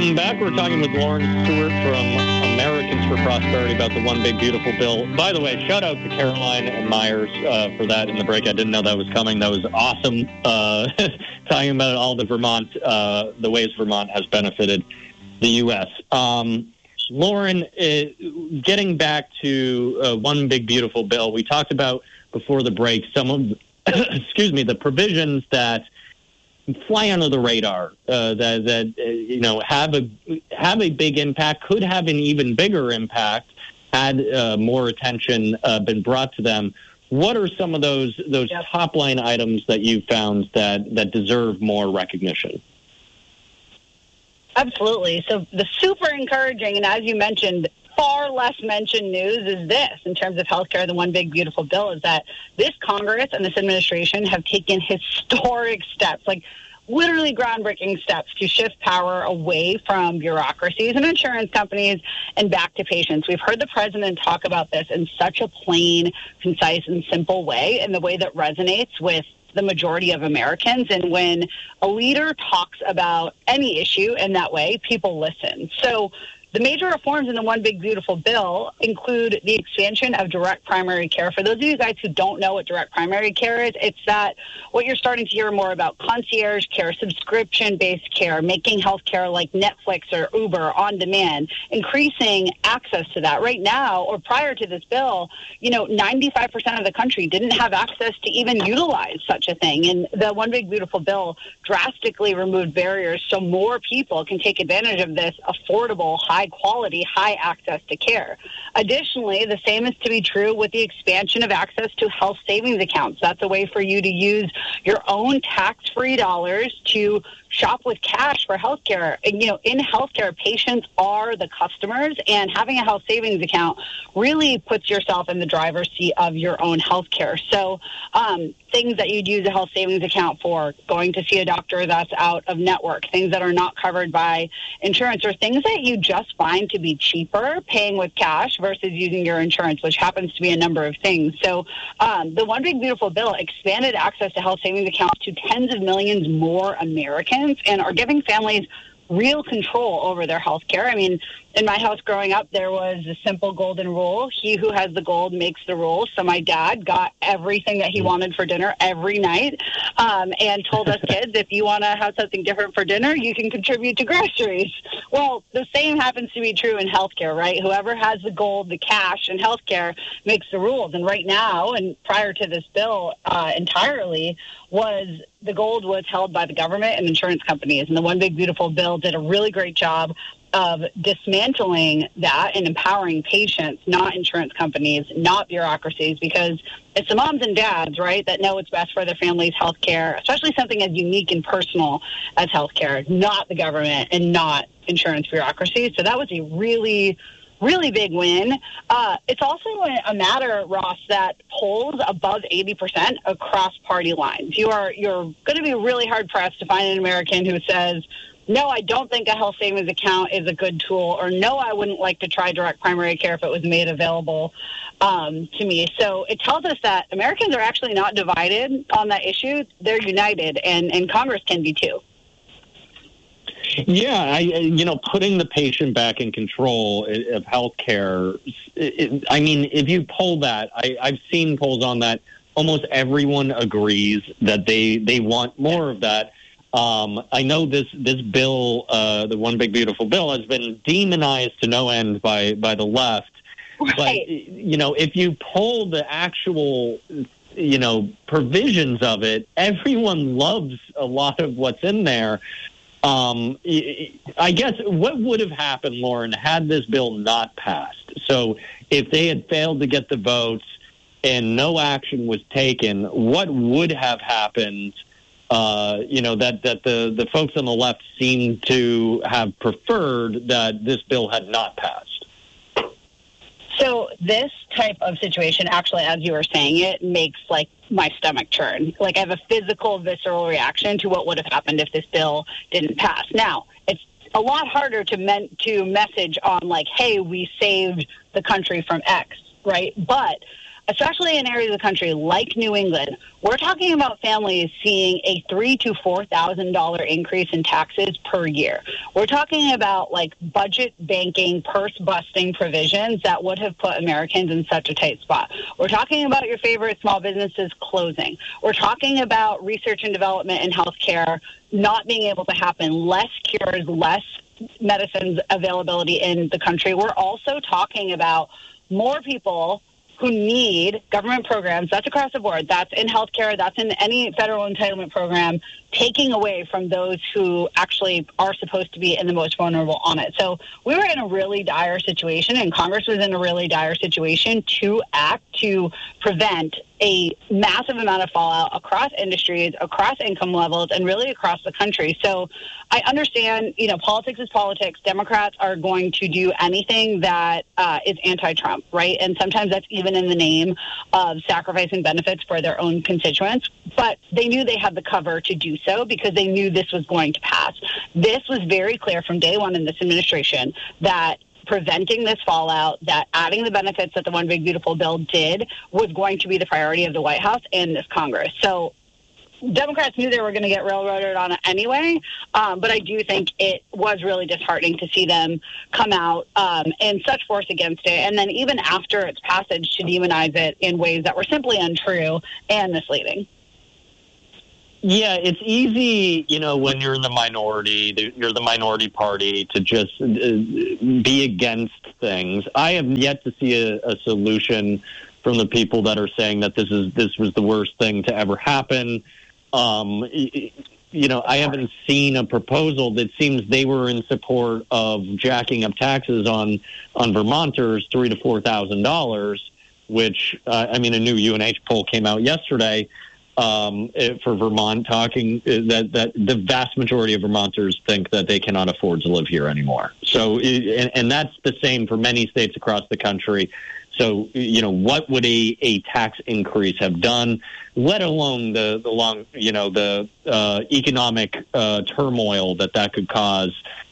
Welcome back. We're talking with Lauren Stewart from Americans for Prosperity about the One Big Beautiful Bill. By the way, shout out to Caroline and Myers for that in the break. I didn't know that was coming. That was awesome. Talking about all the Vermont, the ways Vermont has benefited the U.S. Lauren, getting back to One Big Beautiful Bill, we talked about before the break some of, the provisions that fly under the radar, have a big impact, could have an even bigger impact had more attention been brought to them. What are some of those top line items that you found that deserve more recognition? Absolutely. So the super encouraging, and as you mentioned, far less mentioned news is this in terms of healthcare, the One Big Beautiful Bill, is that this Congress and this administration have taken historic steps, like literally groundbreaking steps to shift power away from bureaucracies and insurance companies and back to patients. We've heard the president talk about this in such a plain, concise, and simple way, in the way that resonates with the majority of Americans. And when a leader talks about any issue in that way, people listen. So the major reforms in the One Big Beautiful Bill include the expansion of direct primary care. For those of you guys who don't know what direct primary care is, it's that what you're starting to hear more about: concierge care, subscription-based care, making healthcare like Netflix or Uber on demand, increasing access to that. Right now, or prior to this bill, 95% of the country didn't have access to even utilize such a thing. And the One Big Beautiful Bill drastically removed barriers so more people can take advantage of this affordable, high quality, high access to care. Additionally, the same is to be true with the expansion of access to health savings accounts. That's a way for you to use your own tax-free dollars to shop with cash for healthcare. And, in healthcare, patients are the customers, and having a health savings account really puts yourself in the driver's seat of your own healthcare. So things that you'd use a health savings account for: going to see a doctor that's out of network, things that are not covered by insurance, or things that you just find to be cheaper paying with cash versus using your insurance, which happens to be a number of things. So the One Big Beautiful Bill expanded access to health savings accounts to tens of millions more Americans and are giving families real control over their health care. I mean, in my house growing up, there was a simple golden rule: he who has the gold makes the rules. So my dad got everything that he wanted for dinner every night, and told us kids, if you want to have something different for dinner, you can contribute to groceries. Well, the same happens to be true in healthcare, right? Whoever has the gold, the cash in healthcare makes the rules. And right now, and prior to this bill entirely, the gold was held by the government and insurance companies. And the One Big Beautiful Bill did a really great job of dismantling that and empowering patients, not insurance companies, not bureaucracies, because it's the moms and dads, right, that know what's best for their family's health care, especially something as unique and personal as health care, not the government and not insurance bureaucracy. So that was a really, really big win. It's also a matter, Ross, that polls above 80% across party lines. You're going to be really hard-pressed to find an American who says, no, I don't think a health savings account is a good tool, or no, I wouldn't like to try direct primary care if it was made available to me. So it tells us that Americans are actually not divided on that issue. They're united, and Congress can be too. Yeah, putting the patient back in control of healthcare. If you poll that, I've seen polls on that. Almost everyone agrees that they want more of that. I know this bill, the One Big Beautiful Bill, has been demonized to no end by the left. Right. But, if you poll the actual, provisions of it, everyone loves a lot of what's in there. I guess what would have happened, Lauren, had this bill not passed? So if they had failed to get the votes and no action was taken, what would have happened? That the folks on the left seem to have preferred that this bill had not passed. So this type of situation, actually, as you were saying it, makes my stomach churn. I have a physical, visceral reaction to what would have happened if this bill didn't pass. Now, it's a lot harder to message on hey, we saved the country from X, right? But especially in areas of the country like New England, we're talking about families seeing a $3,000 to $4,000 increase in taxes per year. We're talking about like budget banking, purse busting provisions that would have put Americans in such a tight spot. We're talking about your favorite small businesses closing. We're talking about research and development in healthcare not being able to happen, less cures, less medicines availability in the country. We're also talking about more people who need government programs. That's across the board. That's in healthcare. That's in any federal entitlement program, taking away from those who actually are supposed to be in the most vulnerable on it. So we were in a really dire situation, and Congress was in a really dire situation to act to prevent a massive amount of fallout across industries, across income levels, and really across the country. So I understand, politics is politics. Democrats are going to do anything that is anti-Trump, right? And sometimes that's even in the name of sacrificing benefits for their own constituents. But they knew they had the cover to do so because they knew this was going to pass. This was very clear from day one in this administration that preventing this fallout, that adding the benefits that the One Big Beautiful Bill did was going to be the priority of the White House and this Congress. So Democrats knew they were going to get railroaded on it anyway, but I do think it was really disheartening to see them come out in such force against it, and then even after its passage to demonize it in ways that were simply untrue and misleading. Yeah, it's easy, when you're in the minority, you're the minority party, to just be against things. I have yet to see a solution from the people that are saying that this was the worst thing to ever happen. I haven't seen a proposal that seems they were in support of jacking up taxes on Vermonters $3,000 to $4,000, which a new UNH poll came out yesterday. For Vermont, talking that the vast majority of Vermonters think that they cannot afford to live here anymore. So, and that's the same for many states across the country. So, what would a tax increase have done, let alone the economic turmoil that could cause?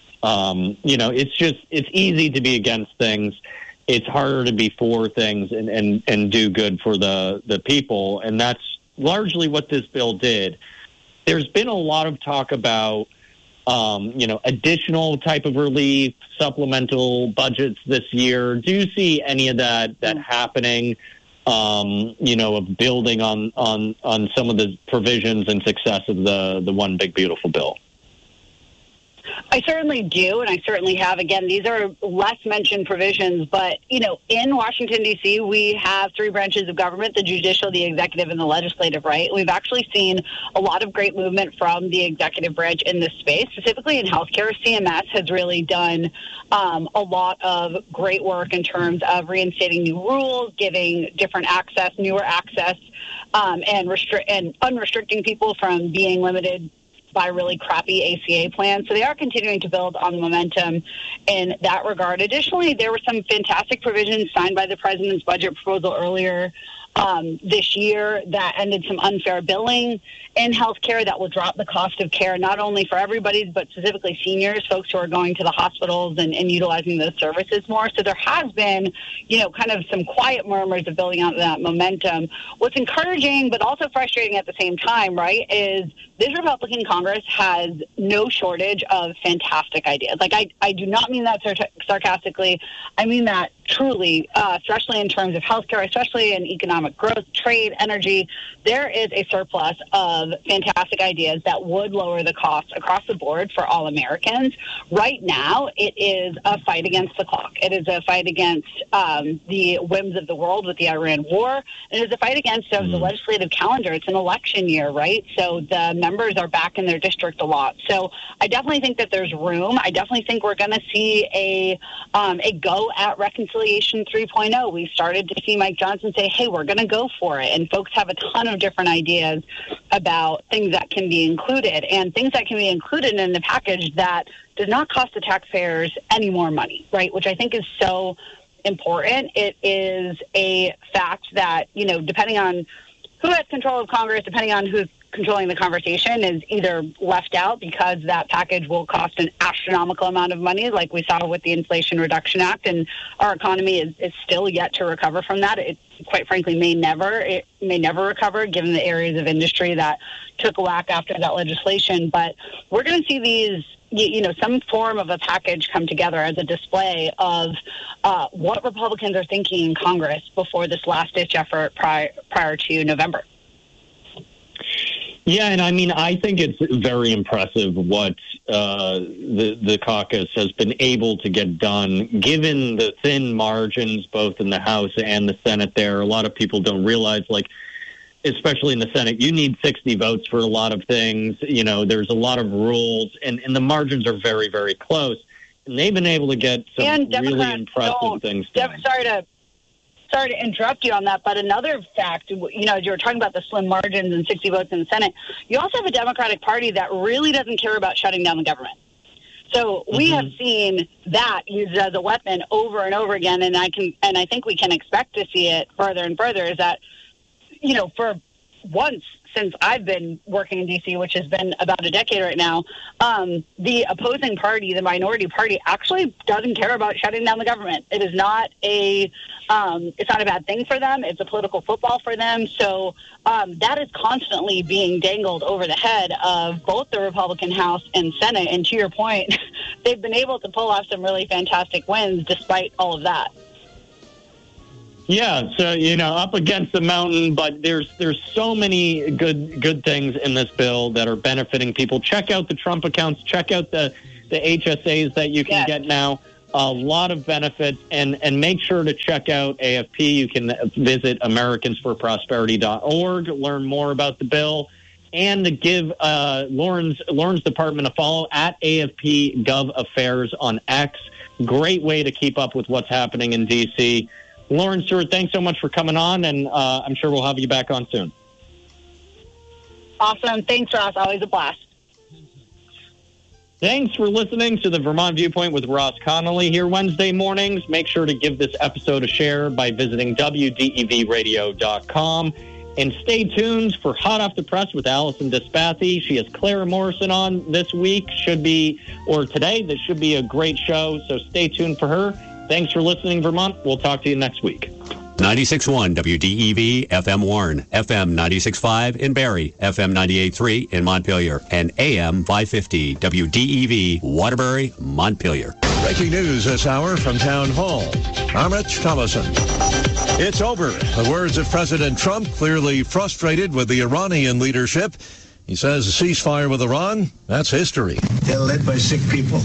It's easy to be against things. It's harder to be for things and do good for the people. And that's largely what this bill did. There's been a lot of talk about, additional type of relief, supplemental budgets this year. Do you see any of that happening, of building on some of the provisions and success of the One Big Beautiful Bill? I certainly do, and I certainly have. Again, these are less mentioned provisions, but, in Washington, D.C., we have three branches of government, the judicial, the executive, and the legislative, right? We've actually seen a lot of great movement from the executive branch in this space, specifically in healthcare. CMS has really done a lot of great work in terms of reinstating new rules, giving different access, newer access, and unrestricting people from being limited by really crappy ACA plans. So they are continuing to build on the momentum in that regard. Additionally, there were some fantastic provisions signed by the president's budget proposal earlier this year that ended some unfair billing in healthcare that will drop the cost of care, not only for everybody, but specifically seniors, folks who are going to the hospitals and utilizing those services more. So there has been, kind of some quiet murmurs of building out that momentum. What's encouraging, but also frustrating at the same time, right, is this Republican Congress has no shortage of fantastic ideas. Like, I do not mean that sarcastically. I mean that truly, especially in terms of healthcare, especially in economic growth, trade, energy. There is a surplus of fantastic ideas that would lower the costs across the board for all Americans. Right now, it is a fight against the clock. It is a fight against the whims of the world with the Iran war. It is a fight against the legislative calendar. It's an election year, right? So the members are back in their district a lot. So I definitely think that there's room. I definitely think we're going to see a go at Reconciliation 3.0. We started to see Mike Johnson say, hey, we're going to go for it. And folks have a ton of different ideas about things that can be included and things that can be included in the package that does not cost the taxpayers any more money, right? Which I think is so important. It is a fact that, depending on who has control of Congress, depending on who's controlling the conversation is either left out because that package will cost an astronomical amount of money, like we saw with the Inflation Reduction Act, and our economy is still yet to recover from that. It quite frankly may never recover, given the areas of industry that took a whack after that legislation. But we're going to see these, some form of a package come together as a display of what Republicans are thinking in Congress before this last-ditch effort prior to November. Yeah, and I mean, I think it's very impressive what the caucus has been able to get done, given the thin margins both in the House and the Senate there. A lot of people don't realize, especially in the Senate, you need 60 votes for a lot of things. There's a lot of rules, and the margins are very, very close. And they've been able to get some really impressive things done. Sorry to interrupt you on that, but another fact, as you were talking about the slim margins and 60 votes in the Senate, you also have a Democratic Party that really doesn't care about shutting down the government. So we have seen that used as a weapon over and over again, and I think we can expect to see it further and further. Is that, for once since I've been working in D.C., which has been about a decade right now, the opposing party, the minority party, actually doesn't care about shutting down the government. It is not it's not a bad thing for them. It's a political football for them. So that is constantly being dangled over the head of both the Republican House and Senate. And to your point, they've been able to pull off some really fantastic wins despite all of that. Yeah, so, up against the mountain, but there's so many good things in this bill that are benefiting people. Check out the Trump accounts. Check out the HSAs that you can get now. A lot of benefits, and make sure to check out AFP. You can visit AmericansForProsperity.org, learn more about the bill, and to give Lauren's department a follow at AFP Gov Affairs on X. Great way to keep up with what's happening in D.C. Lauren Stewart, thanks so much for coming on, and I'm sure we'll have you back on soon. Awesome. Thanks, Ross. Always a blast. Thanks for listening to the Vermont Viewpoint with Ross Connolly here Wednesday mornings. Make sure to give this episode a share by visiting WDEVradio.com. And stay tuned for Hot Off the Press with Allison Despathy. She has Clara Morrison on this week, today. This should be a great show, so stay tuned for her. Thanks for listening, Vermont. We'll talk to you next week. 96.1 WDEV FM Warren, FM 96.5 in Barrie, FM 98.3 in Montpelier, and AM 550 WDEV Waterbury, Montpelier. Breaking news this hour from Town Hall. Amit Thomason. It's over. The words of President Trump, clearly frustrated with the Iranian leadership. He says a ceasefire with Iran, that's history. They're led by sick people,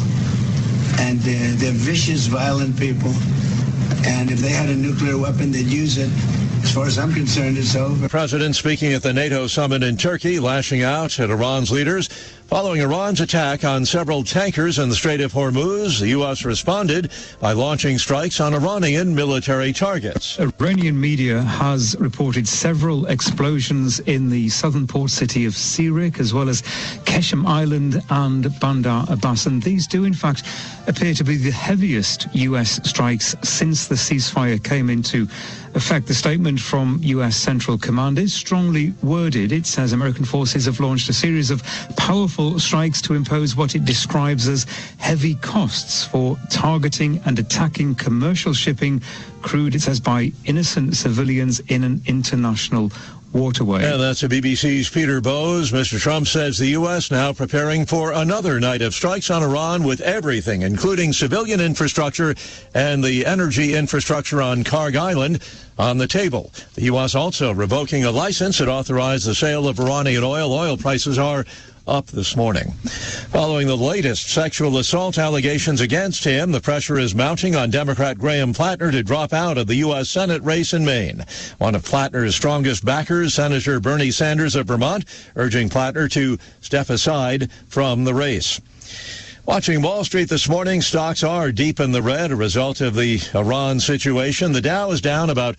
and they're vicious, violent people. And if they had a nuclear weapon, they'd use it. As far as I'm concerned, it's over. The president speaking at the NATO summit in Turkey, lashing out at Iran's leaders. Following Iran's attack on several tankers in the Strait of Hormuz, the U.S. responded by launching strikes on Iranian military targets. Iranian media has reported several explosions in the southern port city of Sirik, as well as Keshem Island and Bandar Abbas. And these do, in fact, appear to be the heaviest U.S. strikes since the ceasefire came into effect. The statement from U.S. Central Command is strongly worded. It says American forces have launched a series of powerful strikes to impose what it describes as heavy costs for targeting and attacking commercial shipping, crude, it says, by innocent civilians in an international waterway. And that's the BBC's Peter Bowes. Mr. Trump says the U.S. now preparing for another night of strikes on Iran with everything, including civilian infrastructure and the energy infrastructure on Karg Island, on the table. The U.S. also revoking a license that authorized the sale of Iranian oil. Oil prices are up this morning. Following the latest sexual assault allegations against him, the pressure is mounting on Democrat Graham Plattner to drop out of the U.S. Senate race in Maine. One of Plattner's strongest backers, Senator Bernie Sanders of Vermont, urging Plattner to step aside from the race. Watching Wall Street this morning, stocks are deep in the red, a result of the Iran situation. The Dow is down about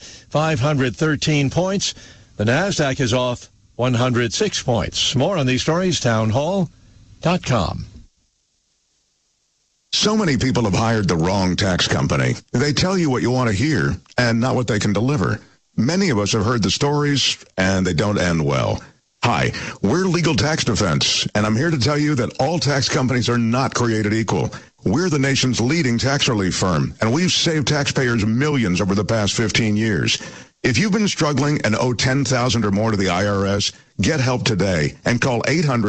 513 points. The Nasdaq is off 106 points. More on these stories, townhall.com. So many people have hired the wrong tax company. They tell you what you want to hear and not what they can deliver. Many of us have heard the stories, and they don't end well. Hi, we're Legal Tax Defense, and I'm here to tell you that all tax companies are not created equal. We're the nation's leading tax relief firm, and we've saved taxpayers millions over the past 15 years. If you've been struggling and owe $10,000 or more to the IRS, get help today and call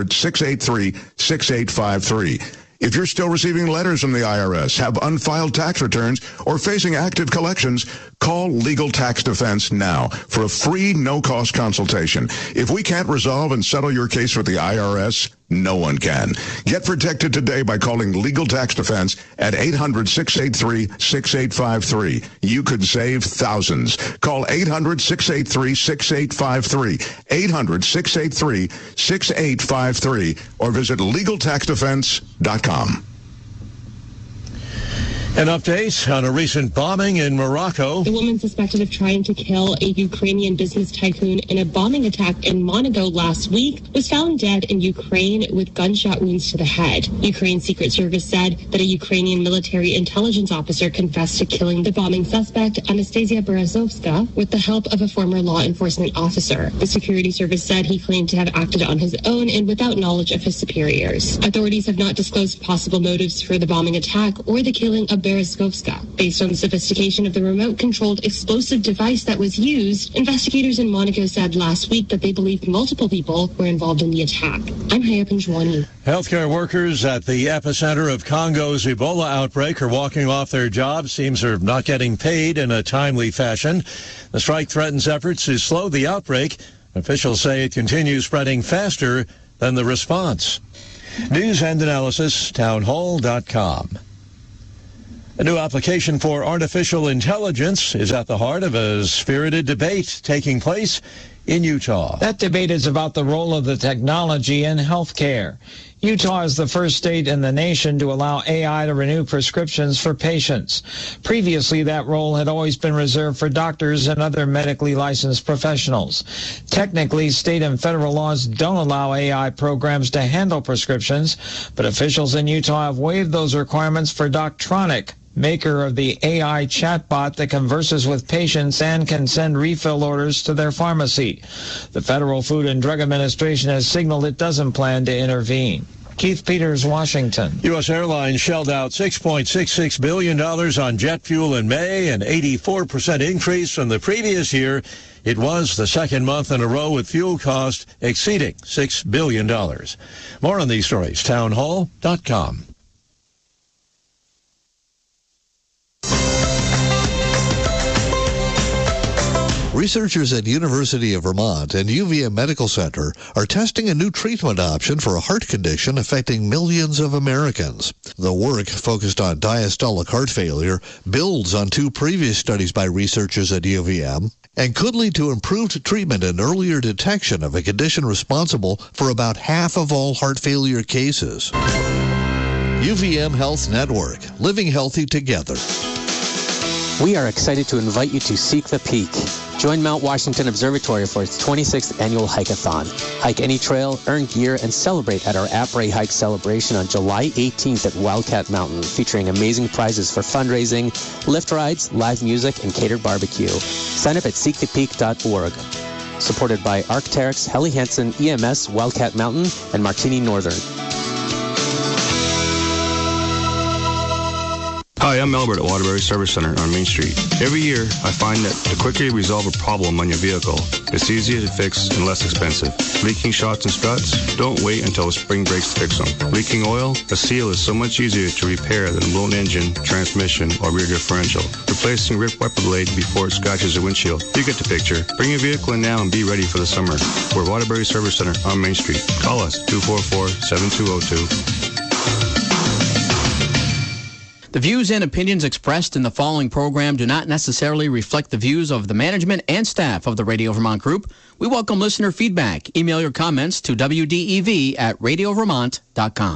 800-683-6853. If you're still receiving letters from the IRS, have unfiled tax returns, or facing active collections, call Legal Tax Defense now for a free, no-cost consultation. If we can't resolve and settle your case with the IRS, no one can. Get protected today by calling Legal Tax Defense at 800-683-6853. You could save thousands. Call 800-683-6853, 800-683-6853, or visit LegalTaxDefense.com. An update on a recent bombing in Morocco. The woman suspected of trying to kill a Ukrainian business tycoon in a bombing attack in Monaco last week was found dead in Ukraine with gunshot wounds to the head. Ukraine's Secret Service said that a Ukrainian military intelligence officer confessed to killing the bombing suspect, Anastasia Berezovska, with the help of a former law enforcement officer. The security service said he claimed to have acted on his own and without knowledge of his superiors. Authorities have not disclosed possible motives for the bombing attack or the killing of Berezovska. Based on the sophistication of the remote-controlled explosive device that was used, investigators in Monaco said last week that they believe multiple people were involved in the attack. I'm Haya Panjwani. Healthcare workers at the epicenter of Congo's Ebola outbreak are walking off their jobs. Seems they're not getting paid in a timely fashion. The strike threatens efforts to slow the outbreak. Officials say it continues spreading faster than the response. News and analysis, townhall.com. A new application for artificial intelligence is at the heart of a spirited debate taking place in Utah. That debate is about the role of the technology in healthcare. Utah is the first state in the nation to allow AI to renew prescriptions for patients. Previously, that role had always been reserved for doctors and other medically licensed professionals. Technically, state and federal laws don't allow AI programs to handle prescriptions, but officials in Utah have waived those requirements for Doctronic, maker of the AI chatbot that converses with patients and can send refill orders to their pharmacy. The Federal Food and Drug Administration has signaled it doesn't plan to intervene. Keith Peters, Washington. U.S. Airlines shelled out $6.66 billion on jet fuel in May, an 84% increase from the previous year. It was the second month in a row with fuel cost exceeding $6 billion. More on these stories, townhall.com. Researchers at University of Vermont and UVM Medical Center are testing a new treatment option for a heart condition affecting millions of Americans. The work, focused on diastolic heart failure, builds on two previous studies by researchers at UVM and could lead to improved treatment and earlier detection of a condition responsible for about half of all heart failure cases. UVM Health Network, living healthy together. We are excited to invite you to Seek the Peak. Join Mount Washington Observatory for its 26th annual hike-a-thon. Hike any trail, earn gear, and celebrate at our Après Hike celebration on July 18th at Wildcat Mountain, featuring amazing prizes for fundraising, lift rides, live music, and catered barbecue. Sign up at seekthepeak.org. Supported by Arc'teryx, Helly Hansen, EMS, Wildcat Mountain, and Martini Northern. Hi, I'm Albert at Waterbury Service Center on Main Street. Every year, I find that the quicker you resolve a problem on your vehicle, it's easier to fix and less expensive. Leaking shocks and struts? Don't wait until spring breaks to fix them. Leaking oil? A seal is so much easier to repair than a blown engine, transmission, or rear differential. Replacing ripped wiper blade before it scratches your windshield. You get the picture. Bring your vehicle in now and be ready for the summer. We're Waterbury Service Center on Main Street. Call us, 244-7202. The views and opinions expressed in the following program do not necessarily reflect the views of the management and staff of the Radio Vermont Group. We welcome listener feedback. Email your comments to wdev@radiovermont.com.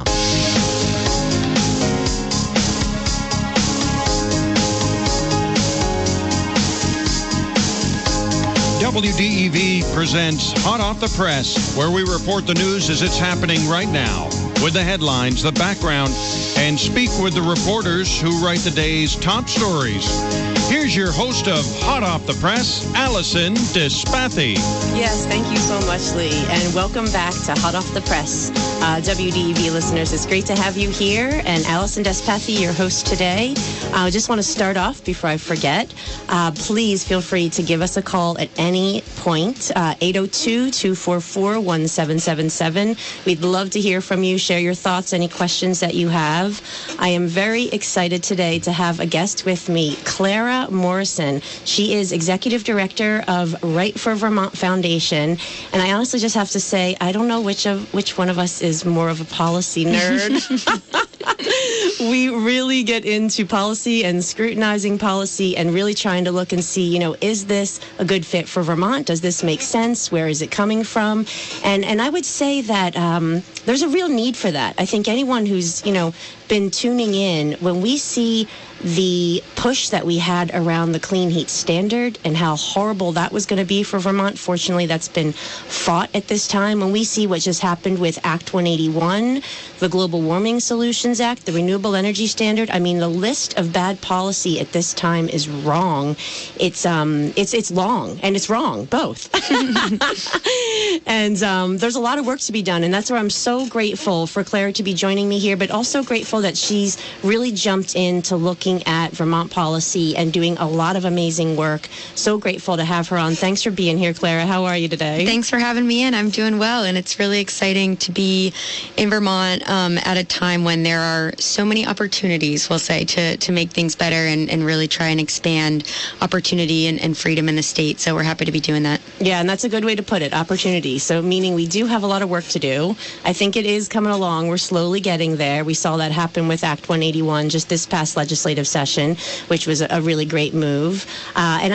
WDEV presents Hot Off the Press, where we report the news as it's happening right now, with the headlines, the background, and speak with the reporters who write the day's top stories. Here's your host of Hot Off the Press, Allison Despathy. Yes, thank you so much, Lee, and welcome back to Hot Off the Press. WDEV listeners, it's great to have you here, and Allison Despathy, your host today. I just want to start off before I forget. Please feel free to give us a call at any point, 802-244-1777. We'd love to hear from you, share your thoughts, any questions that you have. I am very excited today to have a guest with me, Clara Morrison. She is Executive Director of Right for Vermont Foundation, and I honestly just have to say, I don't know which one of us is more of a policy nerd. We really get into policy and scrutinizing policy and really trying to look and see, is this a good fit for Vermont? Does this make sense? Where is it coming from? And I would say that there's a real need for that. I think anyone who's, been tuning in, when we see the push that we had around the clean heat standard and how horrible that was going to be for Vermont. Fortunately, that's been fought at this time. When we see what just happened with Act 181, the Global Warming Solutions Act, the Renewable Energy Standard, I mean, the list of bad policy at this time is wrong. It's long and it's wrong, both. And there's a lot of work to be done, and that's where I'm so grateful for Clara to be joining me here, but also grateful that she's really jumped into looking at Vermont policy and doing a lot of amazing work. So grateful to have her on. Thanks for being here, Clara. How are you today? Thanks for having me in. I'm doing well, and it's really exciting to be in Vermont at a time when there are so many opportunities, we'll say, to make things better and really try and expand opportunity and freedom in the state. So we're happy to be doing that. Yeah, and that's a good way to put it, opportunity. So meaning we do have a lot of work to do. I think it is coming along. We're slowly getting there. We saw that happen with Act 181 just this past legislative session, which was a really great move. And